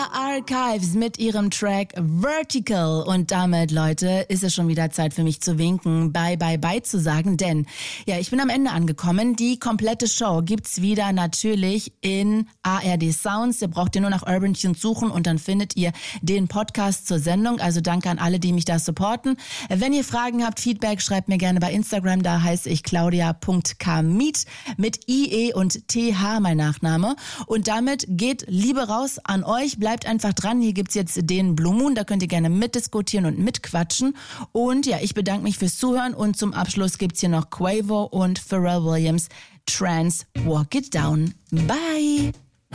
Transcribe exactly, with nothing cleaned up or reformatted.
Archives mit ihrem Track Vertical. Und damit, Leute, ist es schon wieder Zeit für mich zu winken, bye, bye, bye zu sagen. Denn, ja, ich bin am Ende angekommen. Die komplette Show gibt's wieder natürlich in A R D Sounds. Ihr braucht ihr nur nach Urban Tunes suchen und dann findet ihr den Podcast zur Sendung. Also danke an alle, die mich da supporten. Wenn ihr Fragen habt, Feedback, schreibt mir gerne bei Instagram. Da heiße ich claudia punkt kamit mit I E und T H, mein Nachname. Und damit geht Liebe raus an euch. Bleibt einfach dran. Hier gibt's jetzt den Blue Moon. Da könnt ihr gerne mitdiskutieren und mitquatschen. Und ja, ich bedanke mich fürs Zuhören. Und zum Abschluss gibt's hier noch Quavo und Pharrell Williams. Trance, Walk It Down. Bye!